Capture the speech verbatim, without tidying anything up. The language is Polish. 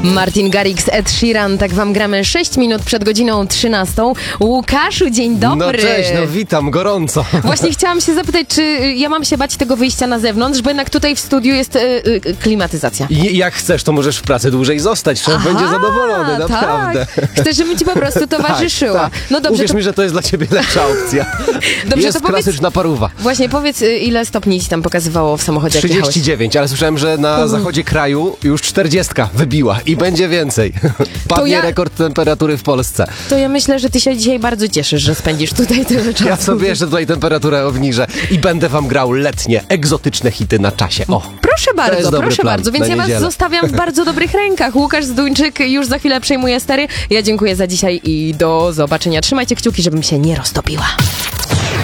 Martin Garrix, Ed Sheeran, tak wam gramy sześć minut przed godziną trzynastą. Łukaszu, dzień dobry. No cześć, no witam, gorąco. Właśnie chciałam się zapytać, czy ja mam się bać tego wyjścia na zewnątrz, bo jednak tutaj w studiu jest y, y, klimatyzacja. I jak chcesz, to możesz w pracy dłużej zostać, szef Aha, będzie zadowolony, naprawdę. Tak. Chcę, żebym ci po prostu towarzyszyła. Tak, tak. No dobrze, Uwierz to... mi, że to jest dla ciebie lepsza opcja. Dobrze, jest to powiedz... klasyczna paruwa. Właśnie powiedz, ile stopni ci tam pokazywało w samochodzie, jak jechałeś? trzydzieści dziewięć, ale słyszałem, że na Mhm. zachodzie kraju już czterdziestka wybiła i będzie więcej. Padnie ja- rekord temperatury w Polsce. To ja myślę, że ty się dzisiaj bardzo cieszysz, że spędzisz tutaj tyle czasu. Ja sobie jeszcze tutaj temperaturę obniżę i będę wam grał letnie, egzotyczne hity na czasie. O, Proszę bardzo, jest dobry proszę plan bardzo, więc na ja was niedzielę. zostawiam w bardzo dobrych rękach. Łukasz Zduńczyk już za chwilę przejmuje stery. Ja dziękuję za dzisiaj i do zobaczenia. Trzymajcie kciuki, żebym się nie roztopiła.